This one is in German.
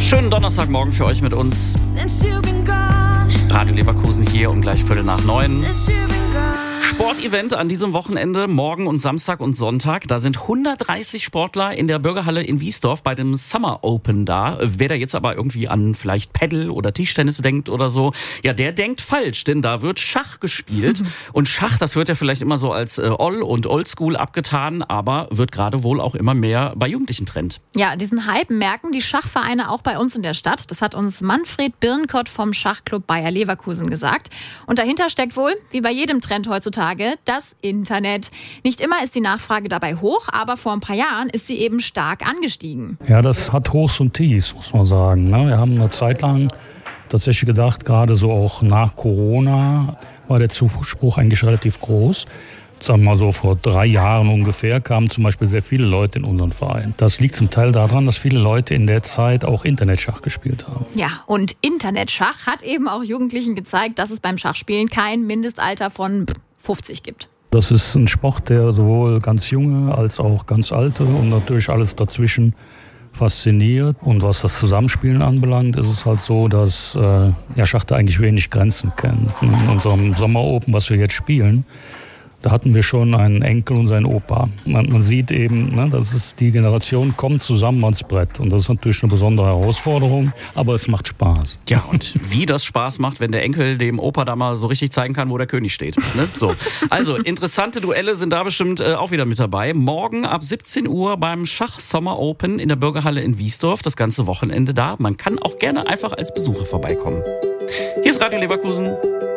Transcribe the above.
Schönen Donnerstagmorgen für euch mit uns. Radio Leverkusen hier um gleich 8:45. Sportevent an diesem Wochenende, morgen und Samstag und Sonntag. Da sind 130 Sportler in der Bürgerhalle in Wiesdorf bei dem Summer Open da. Wer da jetzt aber irgendwie an vielleicht Paddle oder Tischtennis denkt oder so, ja, der denkt falsch, denn da wird Schach gespielt. Und Schach, das wird ja vielleicht immer so als Oll und Oldschool abgetan, aber wird gerade wohl auch immer mehr bei Jugendlichen Trend. Ja, diesen Hype merken die Schachvereine auch bei uns in der Stadt. Das hat uns Manfred Birnkott vom Schachclub Bayer Leverkusen gesagt. Und dahinter steckt wohl, wie bei jedem Trend heutzutage, das Internet. Nicht immer ist die Nachfrage dabei hoch, aber vor ein paar Jahren ist sie eben stark angestiegen. Ja, das hat Hochs und Tiefs, muss man sagen. Wir haben eine Zeit lang tatsächlich gedacht, gerade so auch nach Corona war der Zuspruch eigentlich relativ groß. Sagen wir mal so, vor 3 Jahren ungefähr kamen zum Beispiel sehr viele Leute in unseren Verein. Das liegt zum Teil daran, dass viele Leute in der Zeit auch Internetschach gespielt haben. Ja, und Internetschach hat eben auch Jugendlichen gezeigt, dass es beim Schachspielen kein Mindestalter von 50 gibt. Das ist ein Sport, der sowohl ganz junge als auch ganz alte und natürlich alles dazwischen fasziniert. Und was das Zusammenspielen anbelangt, ist es halt so, dass Schach da eigentlich wenig Grenzen kennt. In unserem Sommer Open, was wir jetzt spielen, da hatten wir schon einen Enkel und seinen Opa. Man sieht eben, das ist die Generation kommt zusammen ans Brett. Und das ist natürlich eine besondere Herausforderung, aber es macht Spaß. Ja, und wie das Spaß macht, wenn der Enkel dem Opa da mal so richtig zeigen kann, wo der König steht. Ne? So. Also, interessante Duelle sind da bestimmt auch wieder mit dabei. Morgen ab 17 Uhr beim Schach Summer Open in der Bürgerhalle in Wiesdorf. Das ganze Wochenende da. Man kann auch gerne einfach als Besucher vorbeikommen. Hier ist Radio Leverkusen.